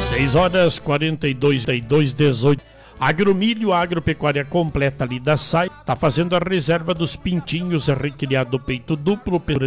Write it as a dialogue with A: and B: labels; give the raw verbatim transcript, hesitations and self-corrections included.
A: seis horas quarenta e dois, dezoito. Agromilho, agropecuária completa ali da S A I, tá fazendo a reserva dos pintinhos, recriado peito duplo,